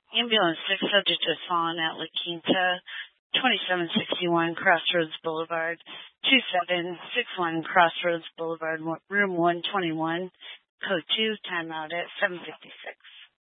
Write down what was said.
Ambulance 6 subject has fallen at La Quinta, 2761 Crossroads Boulevard, 2761 Crossroads Boulevard, room 121, code 2, timeout at 7:56.